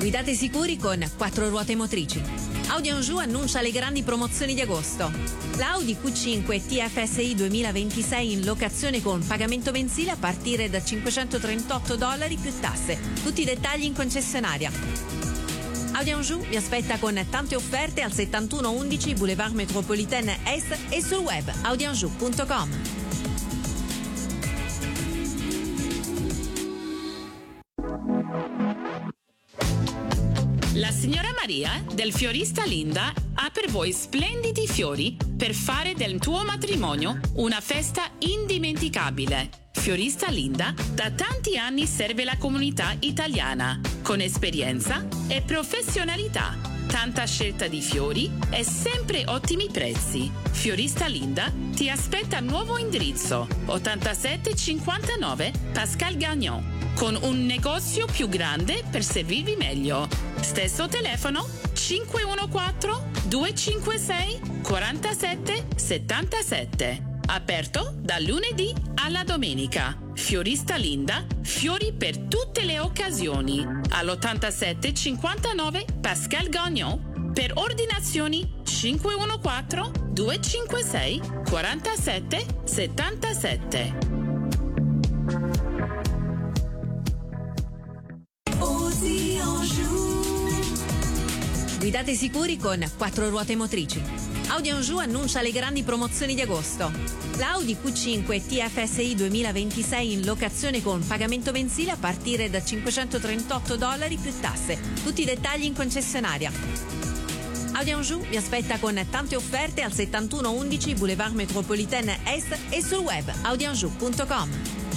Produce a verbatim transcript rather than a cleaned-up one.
Guidate sicuri con quattro ruote motrici. Audi Anjou annuncia le grandi promozioni di agosto. L'Audi Q cinque T F S I duemilaventisei in locazione con pagamento mensile a partire da cinquecentotrentotto dollari più tasse. Tutti i dettagli in concessionaria. Audi Anjou vi aspetta con tante offerte al settantuno undici Boulevard Métropolitaine Est e sul web audi anjou punto com. La signora Maria del Fiorista Linda ha per voi splendidi fiori per fare del tuo matrimonio una festa indimenticabile. Fiorista Linda da tanti anni serve la comunità italiana con esperienza e professionalità. Tanta scelta di fiori e sempre ottimi prezzi. Fiorista Linda ti aspetta al nuovo indirizzo ottantasette cinquantanove Pascal Gagnon con un negozio più grande per servirvi meglio. Stesso telefono cinque uno quattro due cinque sei quattro sette sette sette. Aperto dal lunedì alla domenica. Fiorista Linda, fiori per tutte le occasioni. All'ottantasette cinquantanove Pascal Gagnon. Per ordinazioni cinque uno quattro due cinque sei quattro sette sette sette. Guidate sicuri con quattro ruote motrici. Audi Anjou annuncia le grandi promozioni di agosto. L'Audi Q cinque T F S I duemilaventisei in locazione con pagamento mensile a partire da cinquecentotrentotto dollari più tasse. Tutti i dettagli in concessionaria. Audi Anjou vi aspetta con tante offerte al settantuno undici Boulevard Métropolitaine Est e sul web audi anjou punto com.